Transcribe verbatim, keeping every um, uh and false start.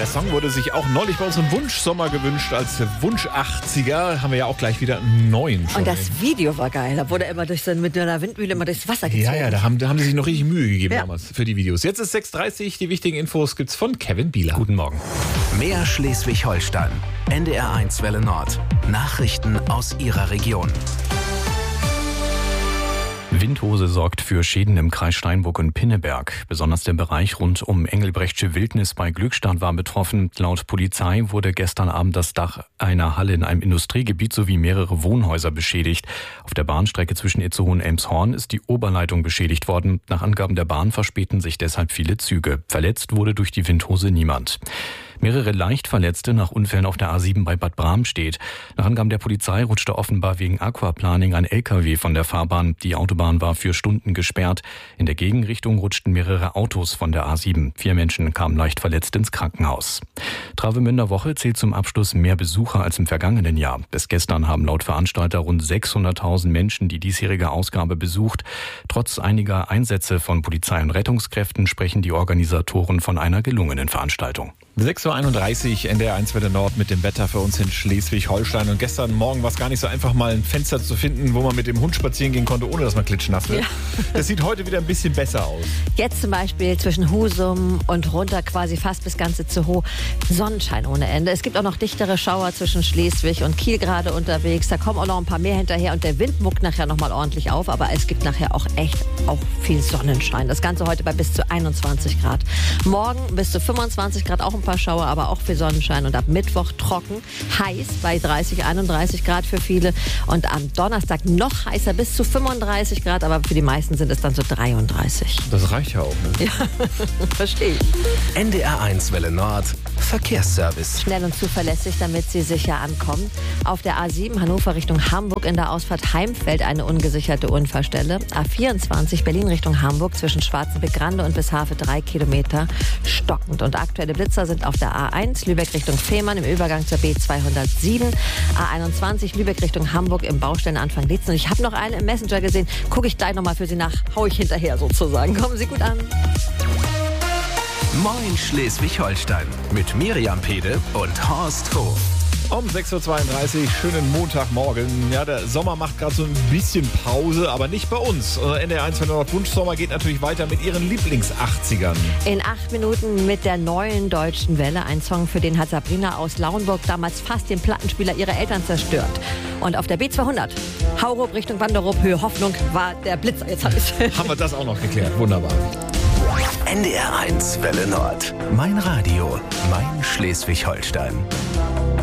Der Song wurde sich auch neulich bei unserem Wunschsommer gewünscht als Wunsch achtziger. Haben wir ja auch gleich wieder einen neuen. Und das Video war geil. Da wurde er immer durch so, mit einer Windmühle immer durchs Wasser gezogen. Ja, ja, da haben, da haben sie sich noch richtig Mühe gegeben ja. damals für die Videos. Jetzt ist sechs Uhr dreißig. Die wichtigen Infos gibt's von Kevin Bieler. Guten Morgen. Mehr Schleswig-Holstein. N D R eins Welle Nord. Nachrichten aus Ihrer Region. Windhose sorgt für Schäden im Kreis Steinburg und Pinneberg. Besonders der Bereich rund um Engelbrechtsche Wildnis bei Glückstadt war betroffen. Laut Polizei wurde gestern Abend das Dach einer Halle in einem Industriegebiet sowie mehrere Wohnhäuser beschädigt. Auf der Bahnstrecke zwischen Itzehoe und Elmshorn ist die Oberleitung beschädigt worden. Nach Angaben der Bahn verspäten sich deshalb viele Züge. Verletzt wurde durch die Windhose niemand. Mehrere Leichtverletzte nach Unfällen auf der A sieben bei Bad Bramstedt. Nach Angaben der Polizei rutschte offenbar wegen Aquaplaning ein L K W von der Fahrbahn. Die Autobahn war für Stunden gesperrt. In der Gegenrichtung rutschten mehrere Autos von der A sieben. Vier Menschen kamen leicht verletzt ins Krankenhaus. Travemünder Woche zählt zum Abschluss mehr Besucher als im vergangenen Jahr. Bis gestern haben laut Veranstalter rund sechshunderttausend Menschen die diesjährige Ausgabe besucht. Trotz einiger Einsätze von Polizei und Rettungskräften sprechen die Organisatoren von einer gelungenen Veranstaltung. sechs Uhr einunddreißig, N D R eins Welle Nord mit dem Wetter für uns in Schleswig-Holstein. Und gestern Morgen war es gar nicht so einfach, mal ein Fenster zu finden, wo man mit dem Hund spazieren gehen konnte, ohne dass man klitschnass wird. Ja. Das sieht heute wieder ein bisschen besser aus. Jetzt zum Beispiel zwischen Husum und runter quasi fast bis ganz Itzehoe. Sonnenschein ohne Ende. Es gibt auch noch dichtere Schauer zwischen Schleswig und Kiel gerade unterwegs. Da kommen auch noch ein paar mehr hinterher und der Wind muckt nachher noch mal ordentlich auf. Aber es gibt nachher auch echt auch viel Sonnenschein. Das Ganze heute bei bis zu einundzwanzig Grad. Morgen bis zu fünfundzwanzig Grad, auch ein paar Schauer, aber auch viel Sonnenschein. Und ab Mittwoch trocken, heiß bei dreißig, einunddreißig Grad für viele. Und am Donnerstag noch heißer, bis zu fünfunddreißig Grad. Aber für die meisten sind es dann so dreiunddreißig. Das reicht ja auch, ne? Ja, verstehe ich. N D R eins Welle Nord. Verkehrsservice. Schnell und zuverlässig, damit Sie sicher ankommen. Auf der A sieben Hannover Richtung Hamburg in der Ausfahrt Heimfeld eine ungesicherte Unfallstelle. A vierundzwanzig Berlin Richtung Hamburg zwischen Schwarzenbeck-Grande und Bishafe drei Kilometer stockend. Und aktuelle Blitzer sind auf der A eins Lübeck Richtung Fehmarn im Übergang zur B zweihundertsieben. A einundzwanzig Lübeck Richtung Hamburg im Baustellenanfang Lietzen. Und ich habe noch eine im Messenger gesehen. Gucke ich gleich nochmal für Sie nach. Hau ich hinterher sozusagen. Kommen Sie gut an. Moin Schleswig-Holstein mit Miriam Pede und Horst Hof. Um sechs Uhr zweiunddreißig, schönen Montagmorgen. Ja, der Sommer macht gerade so ein bisschen Pause, aber nicht bei uns. Unser N D R eins Welle Nord Wunschsommer geht natürlich weiter mit ihren Lieblings-achtzigern. In acht Minuten mit der neuen deutschen Welle. Ein Song, für den hat Sabrina aus Lauenburg damals fast den Plattenspieler ihrer Eltern zerstört. Und auf der B zweihundert, Haurup Richtung Wanderup, Höhe Hoffnung, war der Blitzer. Jetzt haben wir das auch noch geklärt. Wunderbar. N D R eins Welle Nord. Mein Radio, mein Schleswig-Holstein.